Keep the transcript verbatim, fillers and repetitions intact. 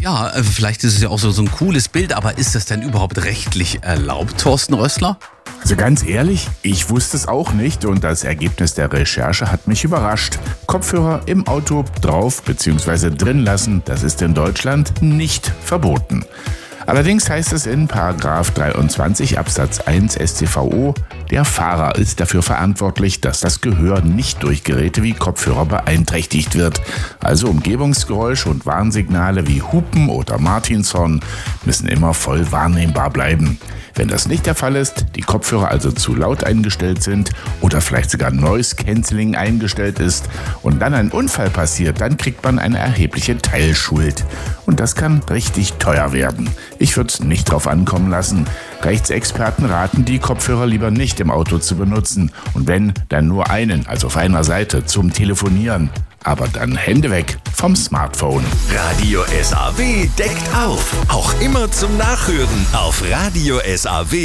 Ja, äh, vielleicht ist es ja auch so, so ein cooles Bild, aber ist das denn überhaupt rechtlich erlaubt, Thorsten Rössler? Also ganz ehrlich, ich wusste es auch nicht und das Ergebnis der Recherche hat mich überrascht. Kopfhörer im Auto drauf bzw. drin lassen, das ist in Deutschland nicht verboten. Allerdings heißt es in Paragraph dreiundzwanzig Absatz eins S t V O, der Fahrer ist dafür verantwortlich, dass das Gehör nicht durch Geräte wie Kopfhörer beeinträchtigt wird. Also Umgebungsgeräusche und Warnsignale wie Hupen oder Martinshorn müssen immer voll wahrnehmbar bleiben. Wenn das nicht der Fall ist, die Kopfhörer also zu laut eingestellt sind oder vielleicht sogar Noise Cancelling eingestellt ist und dann ein Unfall passiert, dann kriegt man eine erhebliche Teilschuld. Und das kann richtig teuer werden. Ich würde es nicht drauf ankommen lassen. Rechtsexperten raten, die Kopfhörer lieber nicht im Auto zu benutzen. Und wenn, dann nur einen, also auf einer Seite, zum Telefonieren. Aber dann Hände weg vom Smartphone. Radio S A W deckt auf. Auch immer zum Nachhören auf Radio S A W.